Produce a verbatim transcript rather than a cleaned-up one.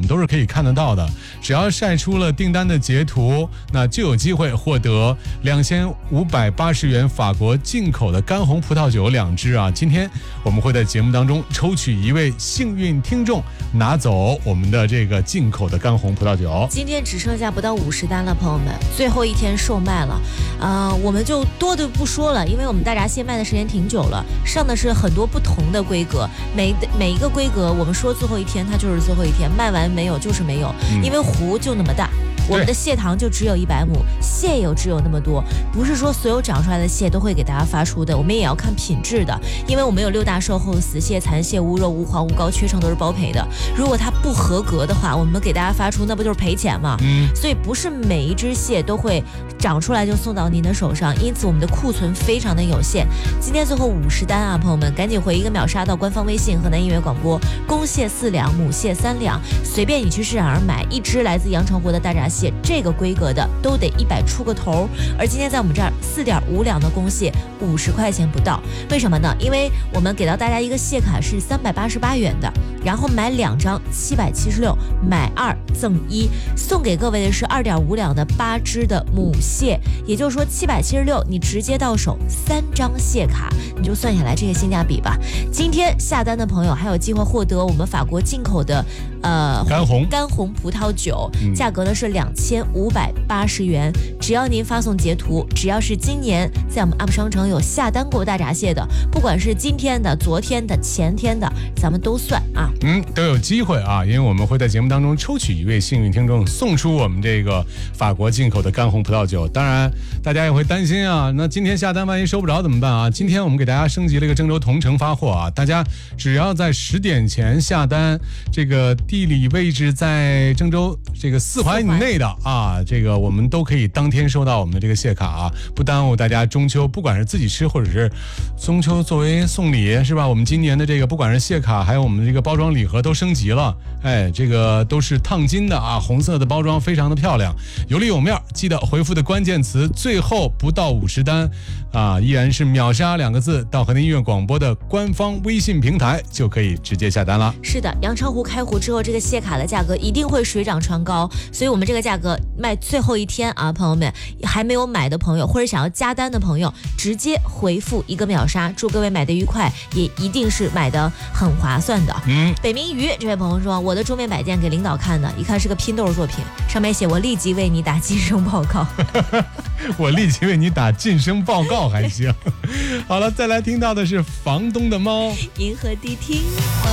们都是可以看得到的。只要晒出了订单的截图，那就有机会获得两千五百八十元法国进口的干红葡萄酒两支啊！今天我们会在节目当中抽取一位幸运听众，拿走我们的这个进口的干红葡萄酒。 今天只剩下不到五十单了，朋友们，最后一天售卖了，呃，我们就多的不说了，因为我们大闸蟹卖的时间挺久了，上的是很多不同的规格，每每一个规格，我们说最后一天，它就是最后一天，卖完没有就是没有，嗯、因为湖就那么大。我们的蟹塘就只有一百亩，蟹又只有那么多，不是说所有长出来的蟹都会给大家发出的，我们也要看品质的，因为我们有六大售后、死蟹、残蟹、无肉、无黄、无膏、缺成都是包赔的。如果它不合格的话，我们给大家发出，那不就是赔钱吗？嗯，所以不是每一只蟹都会长出来就送到您的手上，因此我们的库存非常的有限。今天最后五十单啊，朋友们，赶紧回一个秒杀到官方微信河南音乐广播，公蟹四两，母蟹三两，随便你去市场上买一只来自阳澄湖的大闸蟹。这个规格的都得一百出个头，而今天在我们这儿四点五两的公蟹五十块钱不到，为什么呢？因为我们给到大家一个蟹卡是三百八十八元的，然后买两张七百七十六，买二赠一，送给各位的是二点五两的八只的母蟹，也就是说七百七十六，你直接到手三张蟹卡，你就算下来这个性价比吧。今天下单的朋友还有机会获得我们法国进口的呃干红干红葡萄酒，嗯、价格呢是两千五百八十元，只要您发送截图，只要是今年在我们 U P 商城有下单过大闸蟹的，不管是今天的、昨天的、前天的，咱们都算啊， 嗯，都有机会啊，因为我们会在节目当中抽取一位幸运听众，送出我们这个法国进口的干红葡萄酒。当然，大家也会担心啊，那今天下单万一收不着怎么办啊？今天我们给大家升级了一个郑州同城发货啊，大家只要在十点前下单，这个地理位置在郑州这个四环以内的啊，这个我们都可以当天收到我们的这个蟹卡啊，不耽误大家中秋，不管是自己吃或者是中秋作为送礼，是吧？我们今年的这个不管是蟹卡，还有我们的这个包装礼盒都升级了，哎，这个都是烫金的啊，红色的包装非常的漂亮，有里有面，记得回复的关键词最后不到五十单啊，依然是秒杀两个字，到河南音乐广播的官方微信平台就可以直接下单了。 是的，阳澄湖开湖之后，这个蟹卡的价格一定会水涨船高，所以我们这个价格卖最后一天啊，朋友们还没有买的朋友或者想要加单的朋友，直接回复一个秒杀，祝各位买的愉快，也一定是买的很划算的。嗯，北冥鱼这位朋友说，我的桌面摆件给领导看的，一看是个拼豆作品，上面写我立即为你打晋升报告。 我立即为你打晋升报告还行。好了，再来听到的是房东的猫， 银河迪厅。